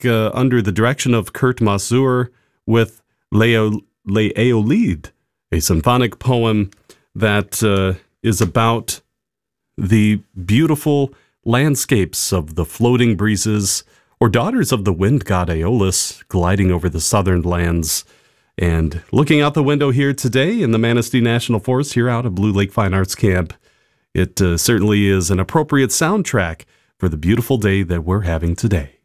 under the direction of Kurt Masur with Les Aeolides, a symphonic poem that is about the beautiful landscapes of the floating breezes, or daughters of the wind god Aeolus, gliding over the southern lands. And looking out the window here today in the Manistee National Forest here out of Blue Lake Fine Arts Camp, it certainly is an appropriate soundtrack for the beautiful day that we're having today.